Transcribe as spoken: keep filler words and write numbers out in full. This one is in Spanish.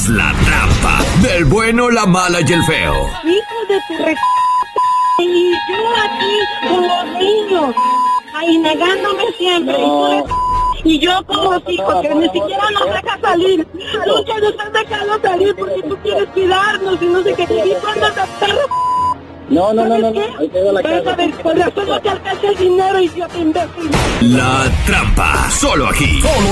La Trampa, del bueno, la mala y el feo. Hijo de tu re... Y yo aquí como niño, ahí negándome siempre. No. Y yo como hijo que ni siquiera nos deja salir. Tú que nos has dejado salir porque tú quieres cuidarnos y no sé qué. Y cuando te perro... No, no, no, no, ¿Sabes no. qué? Ahí quedó la Vas a casa. ver, por razón no te alcanza el dinero, idiota imbécil. La Trampa, solo aquí.